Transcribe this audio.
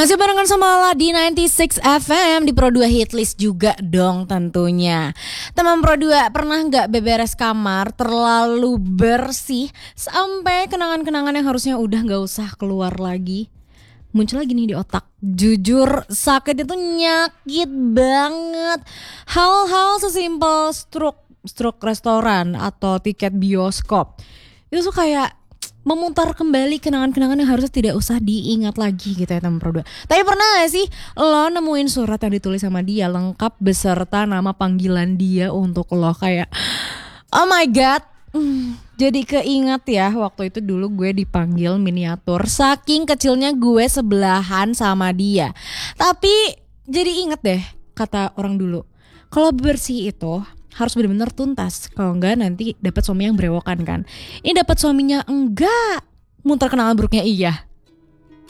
Masih barengan sama Lala di 96 FM di Pro 2 Hitlist juga dong tentunya. Teman Pro 2, pernah gak beberes kamar terlalu bersih sampai kenangan-kenangan yang harusnya udah gak usah keluar lagi muncul lagi nih di otak? Jujur sakit itu nyakit banget. Hal-hal sesimpel stroke restoran atau tiket bioskop itu tuh kayak memutar kembali kenangan-kenangan yang harusnya tidak usah diingat lagi gitu ya teman Pro 2. Tapi pernah gak sih lo nemuin surat yang ditulis sama dia lengkap beserta nama panggilan dia untuk lo, kayak oh my god. Jadi keinget ya waktu itu dulu gue dipanggil miniatur saking kecilnya gue sebelahan sama dia. Tapi jadi inget deh kata orang dulu, kalau bersih itu harus benar-benar tuntas, kalau enggak nanti dapat suami yang berewokan kan. Ini dapat suaminya enggak, muter kenangan buruknya iya.